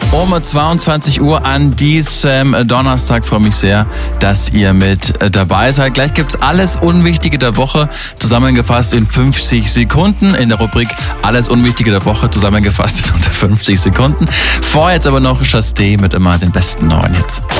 Um 22 Uhr an diesem Donnerstag. Freue mich sehr, dass ihr mit dabei seid. Gleich gibt's alles Unwichtige der Woche zusammengefasst in 50 Sekunden in der Rubrik Alles Unwichtige der Woche zusammengefasst in unter 50 Sekunden. Vorher jetzt aber noch Chasté mit immer den besten neuen Hits.